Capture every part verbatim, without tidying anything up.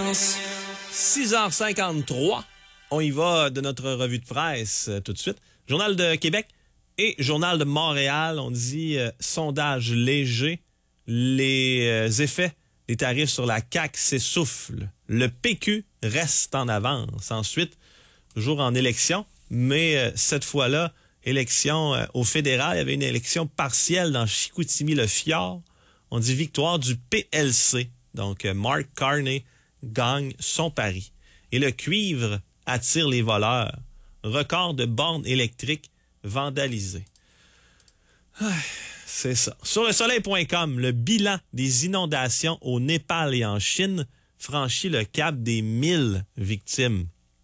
six heures cinquante-trois. On y va de notre revue de presse euh, tout de suite. Journal de Québec et Journal de Montréal. On dit euh, sondage léger. Les euh, effets des tarifs sur la C A Q s'essoufflent. Le P Q reste en avance. Ensuite, toujours en élection, mais euh, cette fois-là, élection euh, au fédéral. Il y avait une élection partielle dans Chicoutimi-le-Fjord. On dit victoire du P L C. Donc, euh, Mark Carney gagne son pari. Et le cuivre attire les voleurs. Record de bornes électriques vandalisées. Ah, c'est ça. Sur le soleil point com, le bilan des inondations au Népal et en Chine franchit le cap des mille victimes.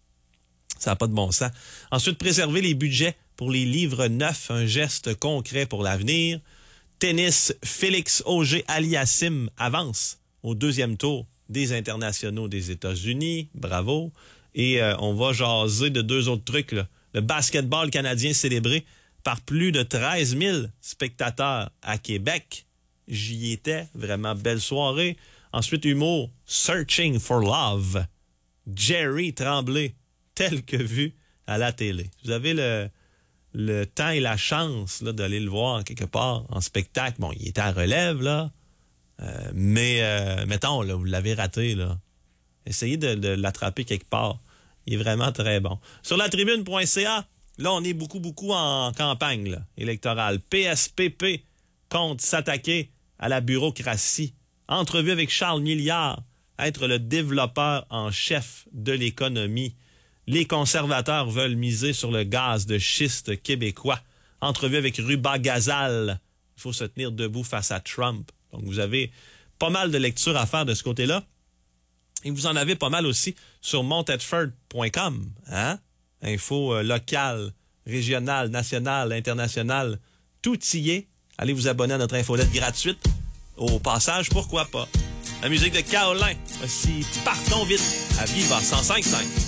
Ça n'a pas de bon sens. Ensuite, préserver les budgets pour les livres neufs, un geste concret pour l'avenir. Tennis, Félix Auger-Aliassime avance au deuxième tour des internationaux des États-Unis. Bravo. Et euh, on va jaser de deux autres trucs, là. Le basketball canadien célébré par plus de treize mille spectateurs à Québec. J'y étais. Vraiment belle soirée. Ensuite, humour. Searching for Love. Jerry Tremblay, tel que vu à la télé. Vous avez le, le temps et la chance là, d'aller le voir quelque part en spectacle. Bon, il était à relève, là. Euh, mais, euh, mettons, là, vous l'avez raté, là. Essayez de, de l'attraper quelque part. Il est vraiment très bon. Sur la tribune point c a, là, on est beaucoup, beaucoup en campagne là, électorale. P S P P compte s'attaquer à la bureaucratie. Entrevue avec Charles Milliard, être le développeur en chef de l'économie. Les conservateurs veulent miser sur le gaz de schiste québécois. Entrevue avec Ruba Gazal. Il faut se tenir debout face à Trump. Donc, vous avez pas mal de lectures à faire de ce côté-là. Et vous en avez pas mal aussi sur montedford point com. Hein? Info euh, locale, régionale, nationale, internationale. Tout y est. Allez vous abonner à notre infolette gratuite. Au passage, pourquoi pas? La musique de Kaolin. Voici Partons vite à Viva cent cinq virgule cinq.